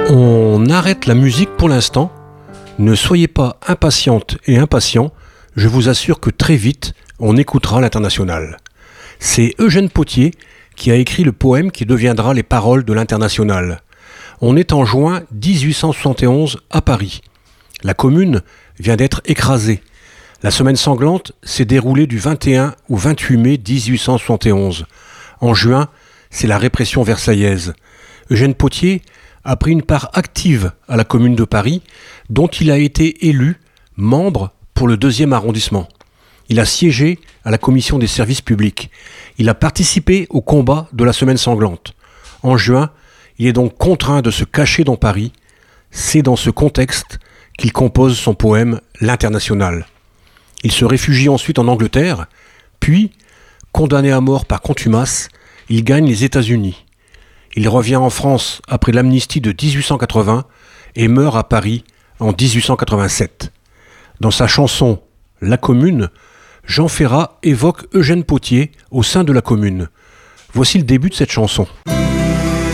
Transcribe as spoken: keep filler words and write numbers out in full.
On arrête la musique pour l'instant. Ne soyez pas impatientes et impatients. Je vous assure que très vite, on écoutera l'Internationale. C'est Eugène Pottier qui a écrit le poème qui deviendra les paroles de l'Internationale. On est en juin dix-huit cent soixante et onze à Paris. La Commune vient d'être écrasée. La semaine sanglante s'est déroulée du vingt et un au vingt-huit mai dix-huit cent soixante et onze. En juin, c'est la répression versaillaise. Eugène Pottier a pris une part active à la Commune de Paris, dont il a été élu membre pour le deuxième arrondissement. Il a siégé à la commission des services publics. Il a participé au combat de la semaine sanglante. En juin, il est donc contraint de se cacher dans Paris. C'est dans ce contexte qu'il compose son poème « L'Internationale ». Il se réfugie ensuite en Angleterre, puis, condamné à mort par contumace, il gagne les États-Unis. Il revient en France après l'amnistie de dix-huit cent quatre-vingts et meurt à Paris en dix-huit cent quatre-vingt-sept. Dans sa chanson « La Commune », Jean Ferrat évoque Eugène Pottier au sein de la Commune. Voici le début de cette chanson.